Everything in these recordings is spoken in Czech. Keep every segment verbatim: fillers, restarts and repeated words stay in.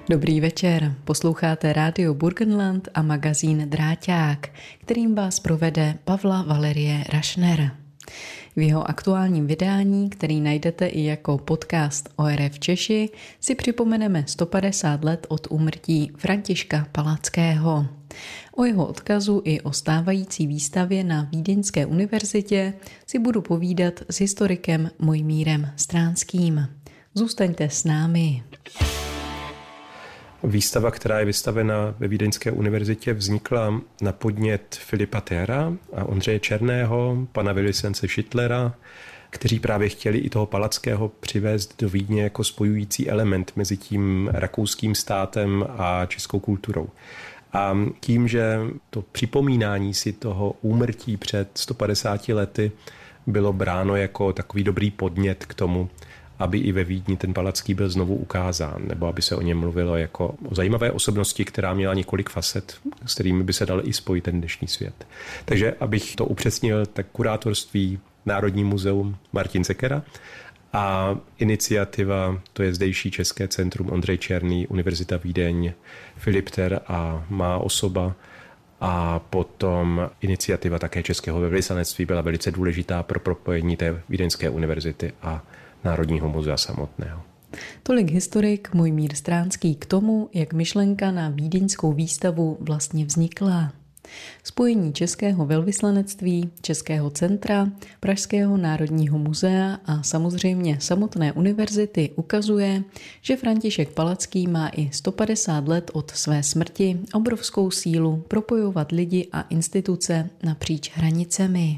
Dobrý večer, posloucháte Rádio Burgenland a magazín Dráťák, kterým vás provede Pavla Valerie Rašner. V jeho aktuálním vydání, který najdete i jako podcast O R F Češi, si připomeneme sto padesát let od úmrtí Františka Palackého. O jeho odkazu i o stávající výstavě na Vídeňské univerzitě si budu povídat s historikem Mojmírem Stránským. Zůstaňte s námi. Výstava, která je vystavena ve Vídeňské univerzitě, vznikla na podnět Filipa Thera a Ondřeje Černého, pana velvyslance Schittlera, kteří právě chtěli i toho Palackého přivést do Vídně jako spojující element mezi tím rakouským státem a českou kulturou. A tím, že to připomínání si toho úmrtí před sto padesáti lety bylo bráno jako takový dobrý podnět k tomu, aby i ve Vídni ten Palacký byl znovu ukázán, nebo aby se o něm mluvilo jako o zajímavé osobnosti, která měla několik facet, s kterými by se dal i spojit ten dnešní svět. Takže abych to upřesnil, tak kurátorství Národní muzeum Martin Sekera a iniciativa, to je zdejší České centrum Ondřej Černý, Univerzita Vídeň, Filip Ther a má osoba. A potom iniciativa také Českého velvyslanectví byla velice důležitá pro propojení té Vídeňské univerzity a Národního muzea samotného. Tolik historik Mojmír Stránský k tomu, jak myšlenka na vídeňskou výstavu vlastně vznikla. Spojení Českého velvyslanectví, Českého centra, Pražského národního muzea a samozřejmě samotné univerzity ukazuje, že František Palacký má i sto padesát let od své smrti obrovskou sílu propojovat lidi a instituce napříč hranicemi.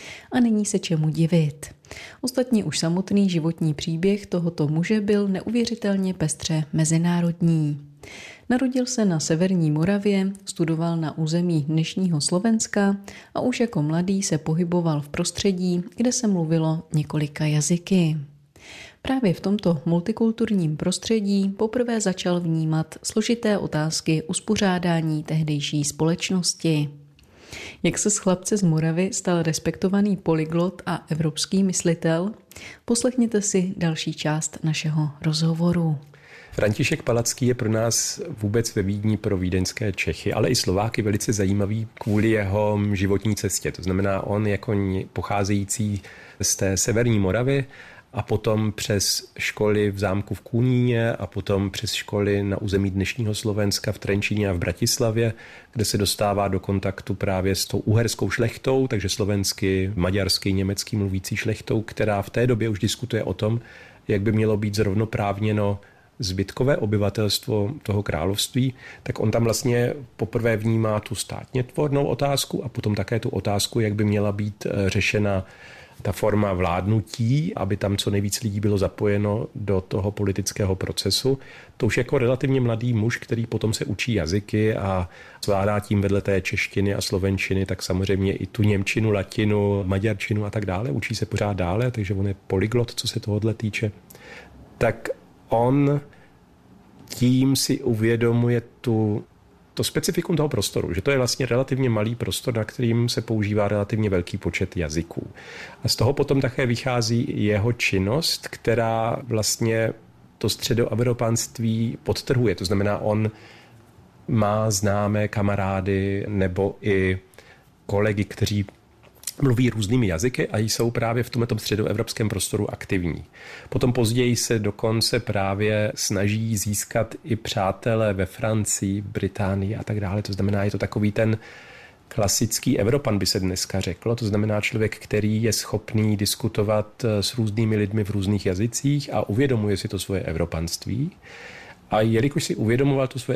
A není se čemu divit. Ostatně už samotný životní příběh tohoto muže byl neuvěřitelně pestře mezinárodní. Narodil se na severní Moravě, studoval na území dnešního Slovenska a už jako mladý se pohyboval v prostředí, kde se mluvilo několika jazyky. Právě v tomto multikulturním prostředí poprvé začal vnímat složité otázky uspořádání tehdejší společnosti. Jak se z chlapce z Moravy stal respektovaný polyglot a evropský myslitel? Poslechněte si další část našeho rozhovoru. František Palacký je pro nás vůbec ve Vídni, pro vídeňské Čechy, ale i Slováky velice zajímavý kvůli jeho životní cestě. To znamená, on jako pocházející z té severní Moravy a potom přes školy v zámku v Kuníně a potom přes školy na území dnešního Slovenska v Trenčíně a v Bratislavě, kde se dostává do kontaktu právě s tou uherskou šlechtou, takže slovensky, maďarsky, německy mluvící šlechtou, která v té době už diskutuje o tom, jak by mělo být zrovnoprávněno zbytkové obyvatelstvo toho království, tak on tam vlastně poprvé vnímá tu státně tvornou otázku a potom také tu otázku, jak by měla být řešena ta forma vládnutí, aby tam co nejvíc lidí bylo zapojeno do toho politického procesu. To už jako relativně mladý muž, který potom se učí jazyky a zvládá tím vedle té češtiny a slovenčiny, tak samozřejmě i tu němčinu, latinu, maďarčinu a tak dále. Učí se pořád dále, takže on je polyglot, co se tohohle týče. Tak on tím si uvědomuje tu to specifikum toho prostoru, že to je vlastně relativně malý prostor, na kterým se používá relativně velký počet jazyků. A z toho potom také vychází jeho činnost, která vlastně to středoevropanství podtrhuje. To znamená, on má známé kamarády nebo i kolegy, kteří mluví různými jazyky a jsou právě v tomto středoevropském prostoru aktivní. Potom později se dokonce právě snaží získat i přátelé ve Francii, Británii a tak dále. To znamená, je to takový ten klasický Evropan, by se dneska řeklo. To znamená člověk, který je schopný diskutovat s různými lidmi v různých jazycích a uvědomuje si to svoje evropanství. A jelikož si uvědomoval to svoje